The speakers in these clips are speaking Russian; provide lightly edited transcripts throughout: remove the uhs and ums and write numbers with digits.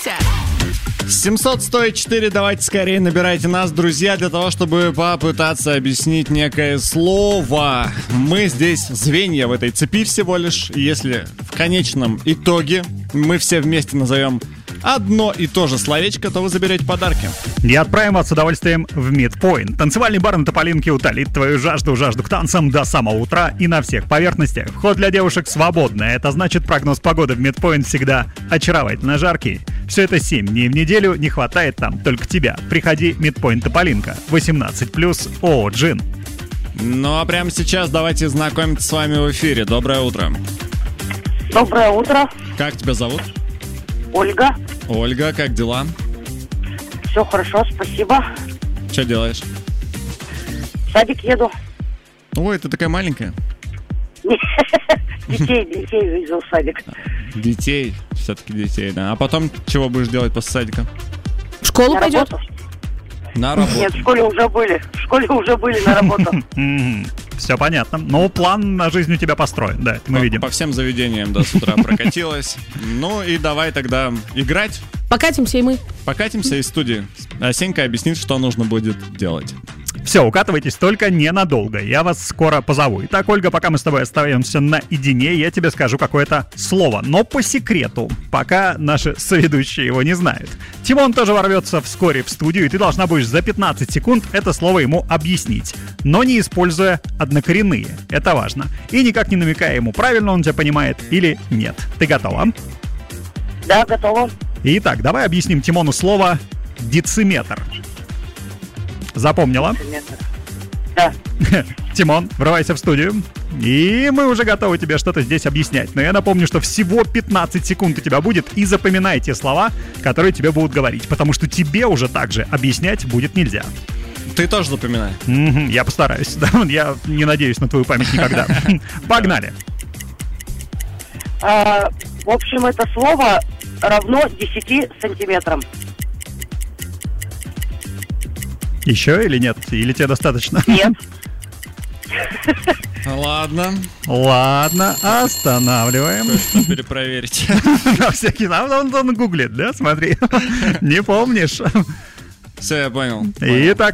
700-104, давайте скорее набирайте нас, друзья, для того, чтобы попытаться объяснить некое слово. Мы здесь звенья в этой цепи всего лишь. Если в конечном итоге мы все вместе назовем одно и то же словечко, то вы заберете подарки. И отправим вас с удовольствием в Midpoint. Танцевальный бар на Тополинке утолит твою жажду к танцам до самого утра и на всех поверхностях. Вход для девушек свободный. Это значит, прогноз погоды в Midpoint всегда очаровательно жаркий. Все это 7 дней в неделю, не хватает там только тебя. Приходи, Midpoint Тополинка, 18+, ООО «Джин». Ну а прямо сейчас давайте знакомиться с вами в эфире. Доброе утро. Доброе утро. Как тебя зовут? Ольга. Ольга, как дела? Все хорошо, спасибо. Что делаешь? В садик еду. Ой, ты такая маленькая. Детей везу в садик. Детей, все-таки детей, да. А потом чего будешь делать после садика? В школу пойдет? На работу. Нет, в школе уже были на работу. Все понятно. Но план на жизнь у тебя построен, да, это мы видим. По всем заведениям, да, с утра прокатилась. Ну и давай тогда играть. Покатимся и мы. Покатимся из студии. А Сенька объяснит, что нужно будет делать. Все, укатывайтесь, только ненадолго. Я вас скоро позову. Итак, Ольга, пока мы с тобой остаемся наедине, я тебе скажу какое-то слово. Но по секрету, пока наши соведущие его не знают. Тимон тоже ворвется вскоре в студию, и ты должна будешь за 15 секунд это слово ему объяснить. Но не используя однокоренные. Это важно. И никак не намекая ему, правильно он тебя понимает или нет. Ты готова? Да, готова. Итак, давай объясним Тимону слово «дециметр». Запомнила? Да. Тимон, врывайся в студию. И мы уже готовы тебе что-то здесь объяснять. Но я напомню, что всего 15 секунд у тебя будет. И запоминай те слова, которые тебе будут говорить. Потому что тебе уже также объяснять будет нельзя. Ты тоже запоминай. Я постараюсь. Я не надеюсь на твою память никогда. Погнали. В общем, это слово равно 10 сантиметрам. Еще или нет? Или тебе достаточно? Нет. Ладно. Ладно, останавливаем. Кое-что перепроверить. На всякий он гуглит, да? Смотри. Не помнишь? Все, я понял. Итак,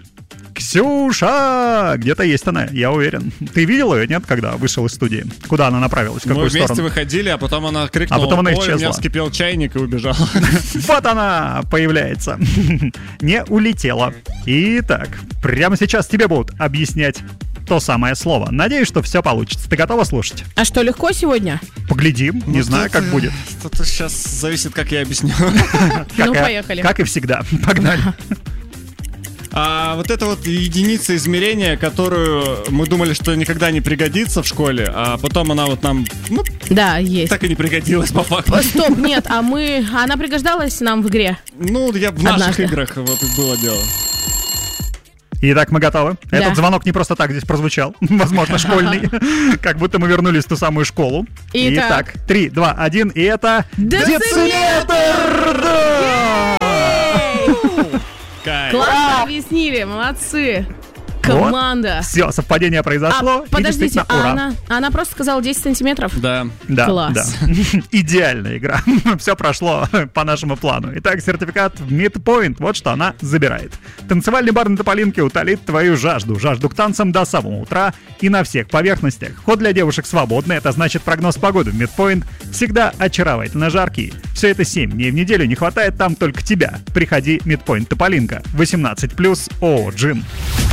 Ксюша! Где-то есть она, я уверен. Ты видел ее, нет, когда вышел из студии? Куда она направилась? В какую Мы вместе сторону? выходили, а потом она крикнула: а потом она ой, исчезла. у меня вскипел чайник и убежала. Вот она появляется. Не улетела. Итак, прямо сейчас тебе будут объяснять то самое слово. Надеюсь, что все получится. Ты готова слушать? А что, легко сегодня? Поглядим, не знаю, как будет. Тут сейчас зависит, как я объясню. Ну, поехали. Как и всегда. Погнали. А вот эта вот единица измерения, которую мы думали, что никогда не пригодится в школе, а потом она вот нам, да, есть. Так и не пригодилась по факту. Стоп, нет, она пригождалась нам в игре? Ну, в наших играх вот и было дело. Итак, мы готовы. Да. Этот звонок не просто так здесь прозвучал. Возможно, школьный. Как будто мы вернулись в ту самую школу. Итак, 3, 2, 1, и это... Дециметр! Классно объяснили, молодцы. Команда. Вот. Все, совпадение произошло. Подождите, она просто сказала 10 сантиметров? Да. Класс. Да. Идеальная игра. Все прошло по нашему плану. Итак, сертификат в Midpoint. Вот что она забирает. Танцевальный бар на Тополинке утолит твою жажду к танцам до самого утра и на всех поверхностях. Вход для девушек свободный. Это значит, прогноз погоды в Midpoint всегда очаровательно жаркий. Все это 7 дней в неделю. Не хватает там только тебя. Приходи, Midpoint Тополинка, 18+, ООО «Джин».